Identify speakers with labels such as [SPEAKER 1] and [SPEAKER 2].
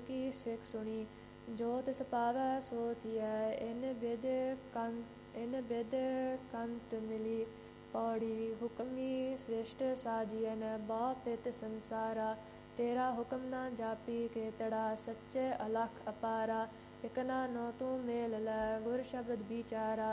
[SPEAKER 1] ਕੀ ਸਿੱਖ ਸੁਣੀ। ਜੋ ਤਿਸ ਪਾਵੈ ਸੋ ਥੀਐ, ਇਨ ਬਿਧ ਕੰਤ ਮਿਲੀ। ਪੌੜੀ ਹੁਕਮੀ ਸ੍ਰਿਸ਼ਟ ਸਾਜੀਐਨ, ਬਹੁ ਪਿਤ ਸੰਸਾਰਾ। ਤੇਰਾ ਹੁਕਮ ਨਾ ਜਾਪੀ ਕੇਤੜਾ, ਸੱਚੇ ਅਲਖ ਅਪਾਰਾ। ਇਕ ਨਾ ਨੌ ਤੂੰ ਮੇਲ ਲੈ, ਗੁਰ ਸ਼ਬਦ ਵਿਚਾਰਾ।